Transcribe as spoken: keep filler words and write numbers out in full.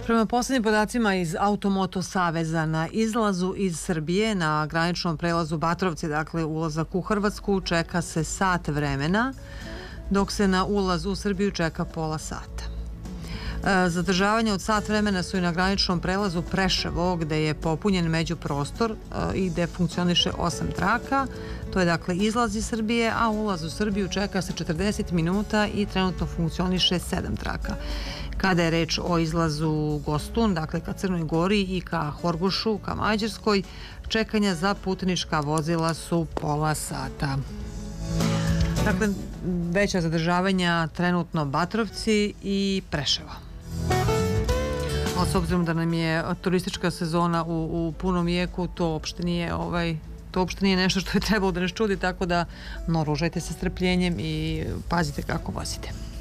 Prema poslednjim podacima iz Automoto saveza, na izlazu iz Srbije na graničnom prelazu Batrovci, dakle ulazak u Hrvatsku, čeka se sat vremena, dok se na ulaz u Srbiju čeka pola sata. Zadržavanje od sat vremena su i na graničnom prelazu Preševo, gde je popunjen međuprostor i gde funkcioniše osam traka. To je dakle izlaz iz Srbije, a ulaz u Srbiju čeka se četrdeset minuta i trenutno funkcioniše sedam traka. Kada je reč o izlazu Gostun, dakle ka Crnoj Gori i ka Horgošu, ka Mađarskoj, čekanja za putnička vozila su pola sata. Dakle, veća zadržavanja trenutno Batrovci i Preševo. Ali s obzirom da nam je turistička sezona u, u punom jeku, to uopšte nije ovaj, to uopšte nije nešto što je trebalo da nas čudi, tako da naoružajte se strpljenjem i pazite kako vozite.